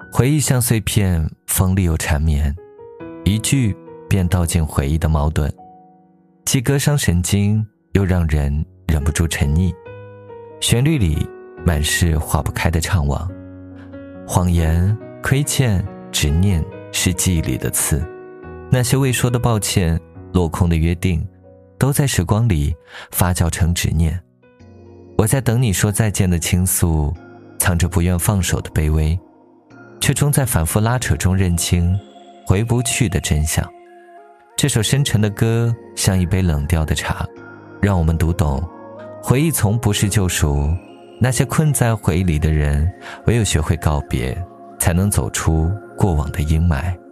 回忆像碎片，锋利又缠绵，一句便道尽回忆的矛盾，既割伤神经，又让人忍不住沉溺。旋律里满是化不开的怅惘，谎言、亏欠、执念是记忆里的刺，那些未说的抱歉、落空的约定，都在时光里发酵成执念。我在等你说再见的倾诉，藏着不愿放手的卑微，却终在反复拉扯中认清回不去的真相。这首深沉的歌像一杯冷掉的茶，让我们读懂回忆从不是救赎，那些困在回忆里的人，唯有学会告别，才能走出过往的阴霾。